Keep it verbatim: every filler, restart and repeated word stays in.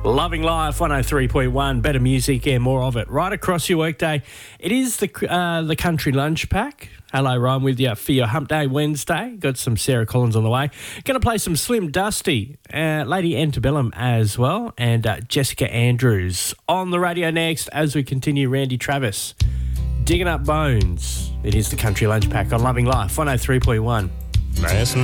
Loving Life, one oh three point one, better music and more of it right across your workday. It is the uh, the Country Lunch Pack. Hello, Ryan, with you for your Hump Day Wednesday. Got some Sarah Collins on the way. Going to play some Slim Dusty, uh, Lady Antebellum as well, and uh, Jessica Andrews on the radio next as we continue. Randy Travis, Digging Up Bones. It is the Country Lunch Pack on Loving Life, one oh three point one. Last